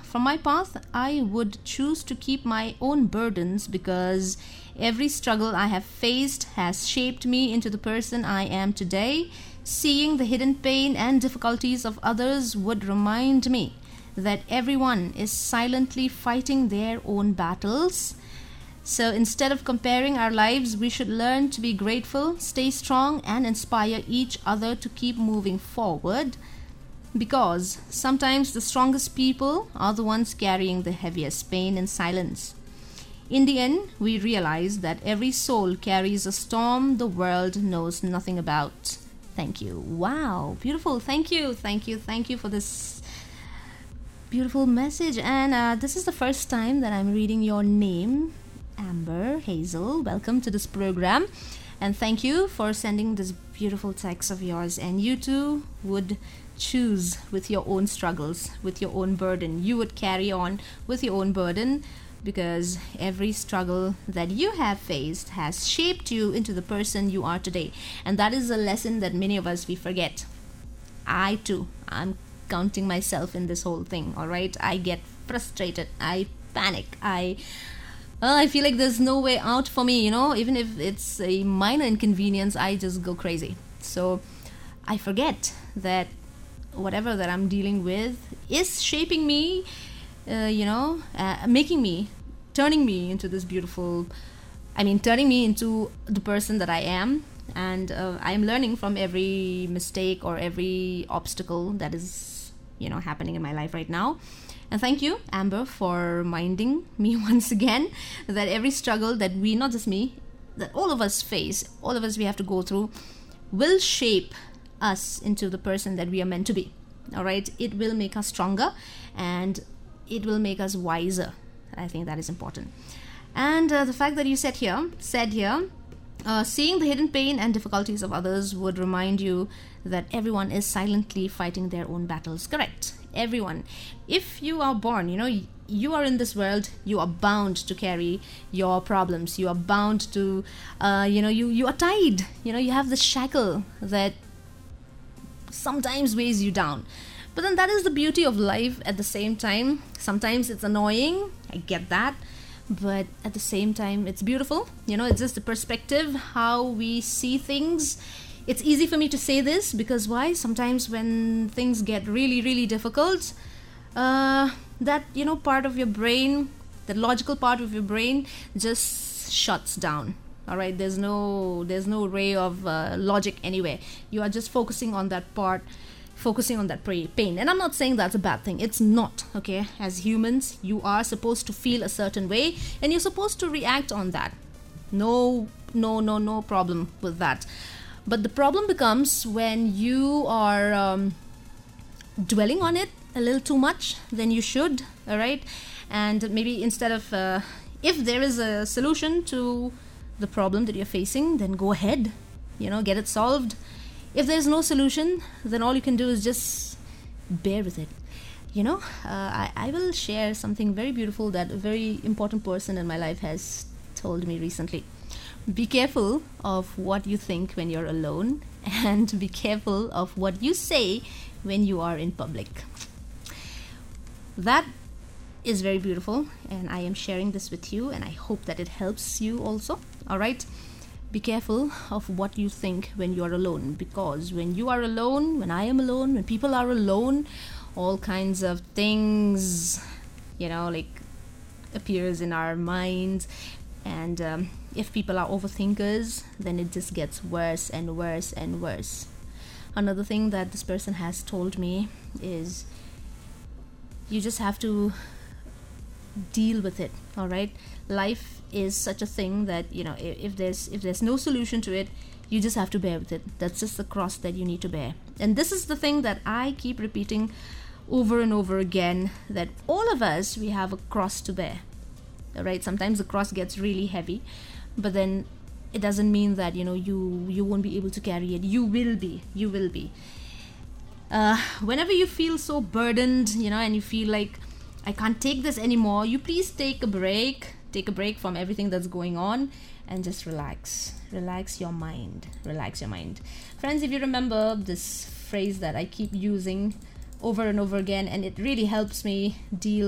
from my path, I would choose to keep my own burdens, because every struggle I have faced has shaped me into the person I am today. Seeing the hidden pain and difficulties of others would remind me that everyone is silently fighting their own battles. So instead of comparing our lives, we should learn to be grateful, stay strong, and inspire each other to keep moving forward. Because sometimes the strongest people are the ones carrying the heaviest pain in silence. In the end, we realize that every soul carries a storm the world knows nothing about. Thank you. Wow, beautiful. Thank you for this beautiful message. And this is the first time that I'm reading your name, Amber Hazel. Welcome to this program, and thank you for sending this beautiful text of yours. And you too would choose with your own struggles, with your own burden. You would carry on with your own burden, because every struggle that you have faced has shaped you into the person you are today. And that is a lesson that many of us, we forget. I too, I'm counting myself in this whole thing. All right, I get frustrated, I panic, I feel like there's no way out for me, even if it's a minor inconvenience, I just go crazy. So I forget that whatever that I'm dealing with is shaping me, making me, turning me into this beautiful, turning me into the person that I am. And I'm learning from every mistake or every obstacle that is, happening in my life right now. And thank you, Amber, for reminding me once again that every struggle that we, not just me, that all of us face, all of us we have to go through, will shape us into the person that we are meant to be. All right, it will make us stronger, and it will make us wiser. I think that is important. And the fact that you said here, seeing the hidden pain and difficulties of others would remind you that everyone is silently fighting their own battles. Correct. Everyone. If you are born, you are in this world, you are bound to carry your problems. You are bound to, you are tied. You have the shackle that sometimes weighs you down. But then that is the beauty of life at the same time. Sometimes it's annoying, I get that, but at the same time it's beautiful. It's just the perspective, how we see things. It's easy for me to say this because why? Sometimes when things get really, really difficult, that part of your brain, the logical part of your brain, just shuts down. All right, there's no ray of logic anywhere. You are just focusing on that part, focusing on that pain. And I'm not saying that's a bad thing. It's not, okay? As humans, you are supposed to feel a certain way, and you're supposed to react on that. No problem with that. But the problem becomes when you are dwelling on it a little too much than you should, all right? And maybe instead of, if there is a solution to the problem that you're facing, then go ahead, get it solved. If there's no solution, then all you can do is just bear with it. I will share something very beautiful that a very important person in my life has told me recently. Be careful of what you think when you're alone, and be careful of what you say when you are in public. That is very beautiful, and I am sharing this with you, and I hope that it helps you also. All right, be careful of what you think when you are alone, because when you are alone, when I am alone, when people are alone, all kinds of things appears in our minds. And if people are overthinkers, then it just gets worse and worse and worse. Another thing that this person has told me is you just have to deal with it. All right, life is such a thing that if there's no solution to it, you just have to bear with it. That's just the cross that you need to bear. And this is the thing that I keep repeating over and over again, that all of us, we have a cross to bear. All right, sometimes the cross gets really heavy, but then it doesn't mean that you won't be able to carry it. You will be. Whenever you feel so burdened, and you feel like I can't take this anymore, you please take a break from everything that's going on, and just relax your mind. Friends, if you remember this phrase that I keep using over and over again, and it really helps me deal